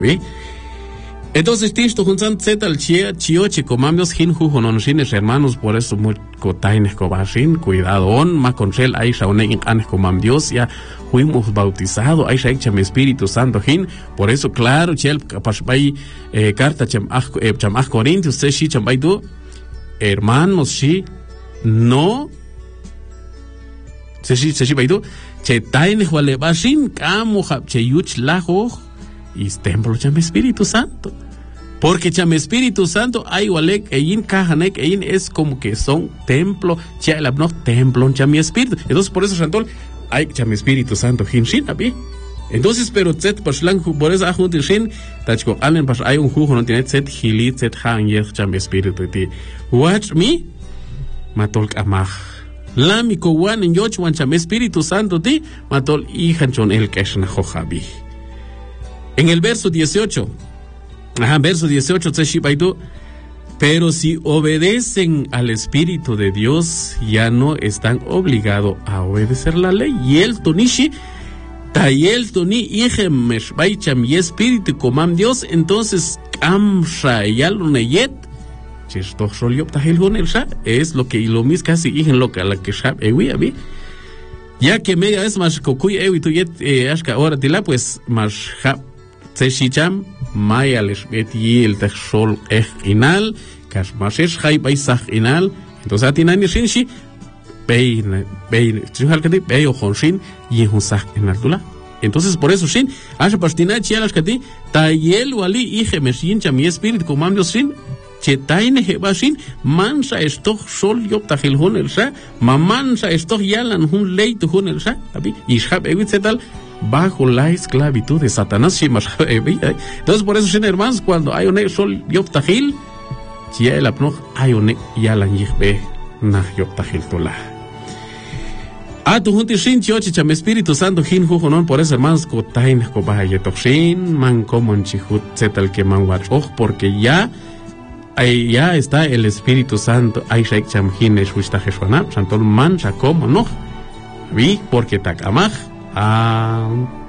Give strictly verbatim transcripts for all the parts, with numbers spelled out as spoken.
¿Sí? Entonces, tisto juntan zeta al chia, chioche, comamios, hin, jujononcines, hermanos, por eso, muy cotaines, cobashin, cuidado, on, maconchel, aisha, onen, anes, comam Dios, ya, fuimos bautizados, aisha, echam Espíritu Santo, hin, por eso, claro, chel, pashbay, eh, carta, cham, eh, cham, Corintios, se, shi, cham, du, hermanos, shi, no, se, shi, se, shi, du, che, taines, wale, bashin, kamo, che, yuch, lajo, y templo cham Espíritu Santo. Porque cham Espíritu Santo hay walek ein kahanek ein es como que son templo, cha no templo cham Espíritu. Entonces por eso Shantol hay cham Espíritu Santo hinshin abi. Entonces pero zet paslang por eso ajun shin tachko alen pas hay un jugo no tiene zet hilit zet han yes cham Espíritu ti. Watch me matol amach. La mi ko wan en yoch wan cham Espíritu Santo ti matol i hanchon el keshna jojabi. En el verso dieciocho, ajá, verso dieciocho, pero si obedecen al Espíritu de Dios, ya no están obligados a obedecer la ley. Y el tonishi, tayel toni, ijemesh, baicham, y Espíritu comam Dios, entonces, amsha, yaluneyet, chistoch sholiop tahel hunersha, es lo que lo mis casi ijen lo que la que shab ewi abi. Ya que media vez más cocuy ewi tuyet, ashka ahora tila, pues, más shab. Tseshicham mayales beti el techol ech inal kasmashesh hay paisaj inal entonces atinani shinshi bein bein tsuhalkati beyo honshin y honsaj inaltula entonces por eso shin asha pastina chialas kati tayel wali ije meshin cham y espíritu comando shin chetaine hebashin mansa estoch sol yop tajil honelsa mamansa estoch yalan hun leit honelsa abi ishab evitzetal bajo la esclavitud de Satanás. Entonces, por eso, hermanos, cuando hay un sol yoptajil, si hay la pnog, hay un yalan yihbe, nah yoptajil tola. A tu junti shin chioche cham Espíritu Santo hin jujonon, por eso, hermanos, kotain kobaye tokshin, man komon chihut zetal que man wachoj, porque ya, ahí ya está el Espíritu Santo, hay shek cham hin eshwishtajeshuana, santol man chakomo no, vi, porque takamaj. Ah,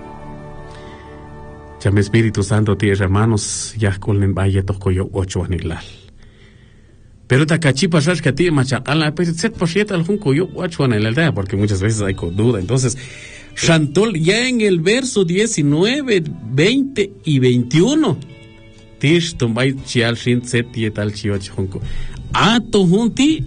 cham Espíritu Santo tierra hermanos ya con vaya toco yo ocho anilal pero tacachi pasas que a ti machacala pues set por siete al junco yo ocho anilal porque muchas veces hay con duda. Entonces Shantol ya en el verso diecinueve, veinte y veintiuno tish tombay chial shin set y tal chioch junco a to junti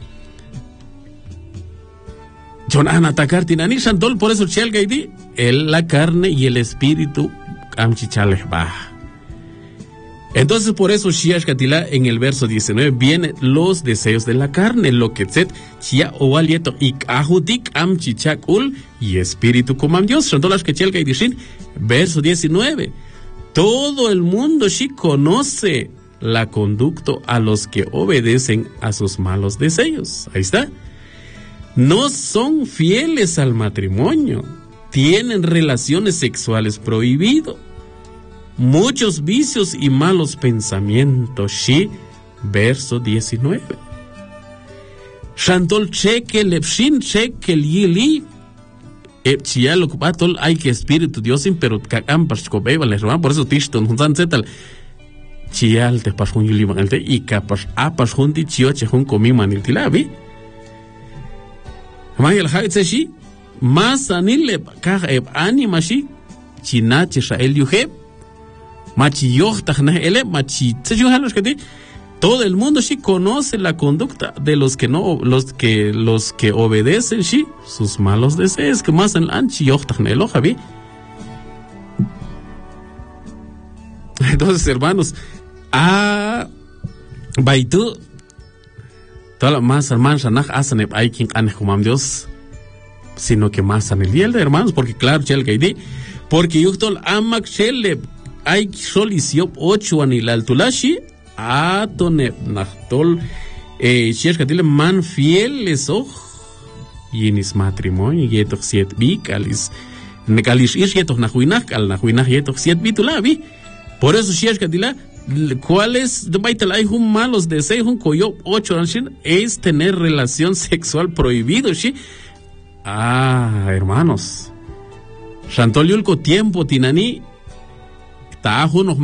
John Ana atacar tinani Shantol, por eso Chel Gaidi, el la carne y el espíritu amchichaleh bah. Entonces por eso Shiash Katila en el verso diecinueve vienen los deseos de la carne, lo que set chia o alieto ik ahudik amchichakul y espíritu comam Dios. Shantol que Chel Gaidi shin verso diecinueve. Todo el mundo shi conoce la conducta a los que obedecen a sus malos deseos. Ahí está. No son fieles al matrimonio, tienen relaciones sexuales prohibidas, muchos vicios y malos pensamientos. Shi, verso diecinueve. Shantol cheque lepshin cheque yili. Epchia lo cubatol hay que espíritu diosin, pero cacam pascobeba les van por eso tishton juntan zetal. Chial te pasjun yuli mangalte y capas apas junti chioche jun comi maniltilabi. Mayel haitseshi mas anile ka eb animashi chinache shael yuheb machi yohtachna ele machi tsejuhalos que todo el mundo sí conoce la conducta de los que no los que los que obedecen sí sus malos deseos que más en anchi yohtachna elo javi. Entonces hermanos a baitu toda la más hermanos anaj asan hay quien ane como Dios sino que más en el día de hermanos porque claro chel gaidi porque yuhtol amak chele hay soliciop ocho anilal tulashi atone nachtol eh chies katile man fieles oj y en is matrimonio yetok siet bikalis negalis is yetok nahuinach al nahuinach yetok siet bitulabi por eso chies katila ¿cuáles hay un malos deseos un coyo ocho es tener relación sexual prohibido sí? Ah hermanos Shantol yulko tiempo tinani tajo nos